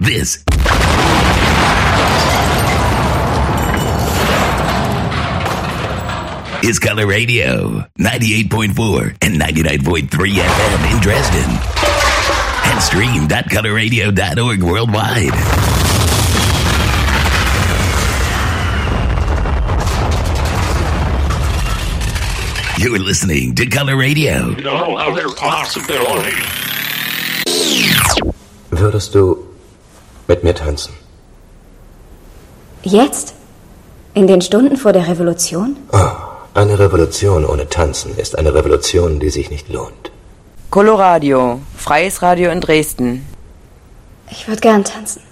This is Color Radio, 98.4 and 99.3 FM in Dresden. And stream.colorradio.org worldwide. You're listening to Color Radio. No other possibility. Würdest du mit mir tanzen? Jetzt? In den Stunden vor der Revolution? Oh, eine Revolution ohne Tanzen ist eine Revolution, die sich nicht lohnt. Coloradio, freies Radio in Dresden. Ich würde gern tanzen.